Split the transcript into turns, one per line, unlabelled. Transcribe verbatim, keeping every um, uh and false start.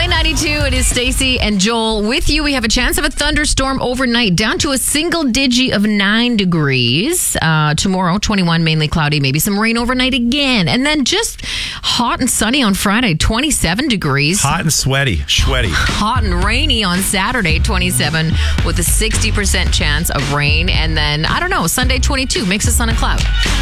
ninety-two, it is Stacey and Joel with you. We have a chance of a thunderstorm overnight, down to a single digi of nine degrees. Uh, tomorrow, twenty-one, mainly cloudy, maybe some rain overnight again. And then just hot and sunny on Friday, twenty-seven degrees.
Hot and sweaty, sweaty.
Hot and rainy on Saturday, twenty-seven, with a sixty percent chance of rain. And then, I don't know, Sunday, twenty-two, mix of sun and cloud.